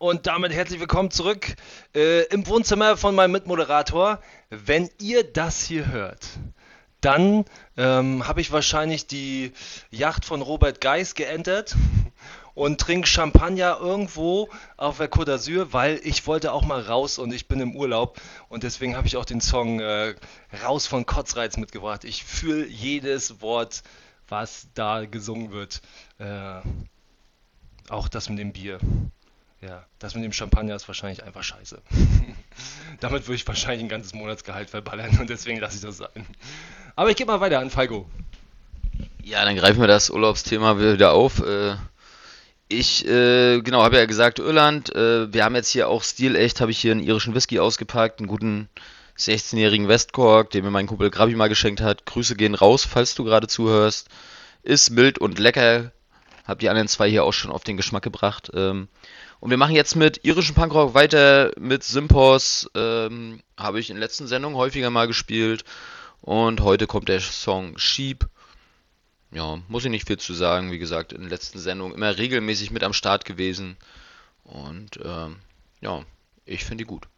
und damit herzlich willkommen zurück im Wohnzimmer von meinem Mitmoderator. Wenn ihr das hier hört, dann habe ich wahrscheinlich die Yacht von Robert Geis geentert und trinke Champagner irgendwo auf der Côte d'Azur, weil ich wollte auch mal raus und ich bin im Urlaub und deswegen habe ich auch den Song Raus von Kotzreiz mitgebracht. Ich fühle jedes Wort, was da gesungen wird. Äh, auch das mit dem Bier. Ja, das mit dem Champagner ist wahrscheinlich einfach scheiße. Damit würde ich wahrscheinlich ein ganzes Monatsgehalt verballern und deswegen lasse ich das sein. Aber ich gebe mal weiter an Falco. Ja, dann greifen wir das Urlaubsthema wieder auf. Genau, habe ja gesagt, Irland. Wir haben jetzt hier auch stilecht, habe ich hier einen irischen Whisky ausgepackt, einen guten 16-jährigen Westcork, den mir mein Kumpel Grabi mal geschenkt hat. Grüße gehen raus, falls du gerade zuhörst. Ist mild und lecker. Hab die anderen zwei hier auch schon auf den Geschmack gebracht. Und wir machen jetzt mit irischem Punkrock weiter mit Simpos. Habe ich in letzten Sendungen häufiger mal gespielt. Und heute kommt der Song Sheep. Ja, muss ich nicht viel zu sagen. Wie gesagt, in den letzten Sendungen immer regelmäßig mit am Start gewesen. Und ja, ich finde die gut.